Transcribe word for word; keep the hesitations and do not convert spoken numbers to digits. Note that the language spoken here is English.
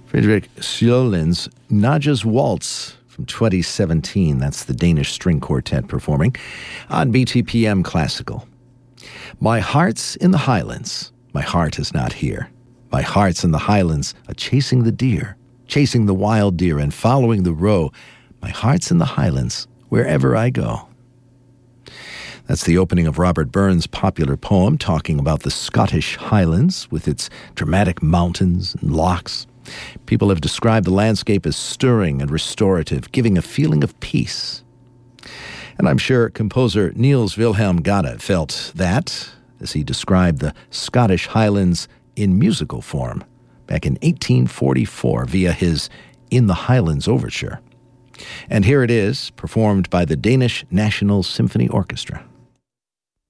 Frederick Sjölin's Nadja's Waltz from twenty seventeen. That's the Danish String Quartet performing on B T P M Classical. My heart's in the highlands. My heart is not here. My heart's in the highlands, a-chasing the deer, chasing the wild deer and following the roe. My heart's in the highlands, wherever I go. That's the opening of Robert Burns' popular poem talking about the Scottish Highlands with its dramatic mountains and lochs. People have described the landscape as stirring and restorative, giving a feeling of peace. And I'm sure composer Niels Wilhelm Gade felt that as he described the Scottish Highlands in musical form back in eighteen forty-four via his In the Highlands Overture. And here it is, performed by the Danish National Symphony Orchestra.